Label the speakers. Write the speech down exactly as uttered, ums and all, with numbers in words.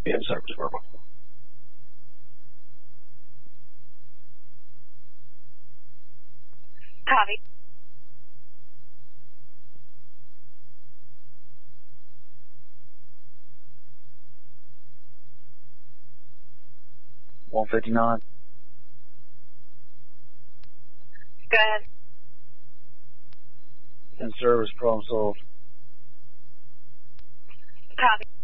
Speaker 1: In service, verbal.
Speaker 2: Copy.
Speaker 1: one fifty-nine.
Speaker 2: Go ahead.
Speaker 1: In service, problem solved.
Speaker 2: Copy.